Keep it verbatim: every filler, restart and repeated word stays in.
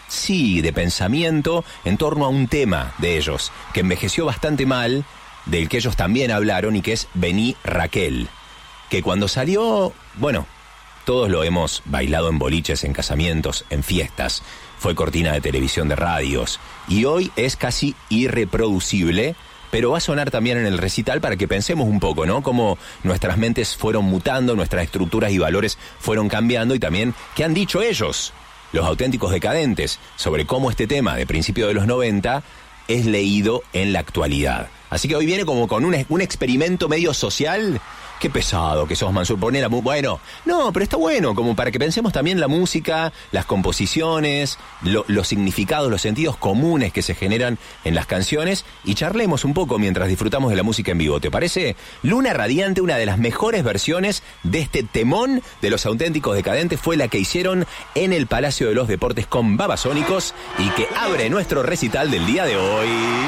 sí, de pensamiento en torno a un tema de ellos, que envejeció bastante mal, del que ellos también hablaron y que es Vení Raquel, que cuando salió, bueno, todos lo hemos bailado en boliches, en casamientos, en fiestas, fue cortina de televisión, de radios, y hoy es casi irreproducible, pero va a sonar también en el recital para que pensemos un poco, ¿no? Cómo nuestras mentes fueron mutando, nuestras estructuras y valores fueron cambiando, y también qué han dicho ellos, los auténticos decadentes, sobre cómo este tema de principios de los noventa es leído en la actualidad. Así que hoy viene como con un, un experimento medio social. Qué pesado que sos, Mansur, poner la... Bueno, no, pero está bueno, como para que pensemos también la música, las composiciones, lo, los significados, los sentidos comunes que se generan en las canciones, y charlemos un poco mientras disfrutamos de la música en vivo. ¿Te parece? Luna Radiante, una de las mejores versiones de este temón de los auténticos decadentes, fue la que hicieron en el Palacio de los Deportes con Babasónicos y que abre nuestro recital del día de hoy.